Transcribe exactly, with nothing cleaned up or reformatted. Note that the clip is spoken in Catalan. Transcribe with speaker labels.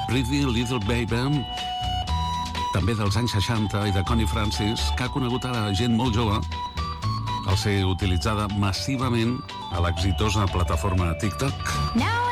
Speaker 1: Pretty Little Baby, també dels anys seixanta, i de Connie Francis, que ha conegut ara gent molt jove al ser utilitzada massivament a l'exitosa plataforma TikTok.
Speaker 2: Now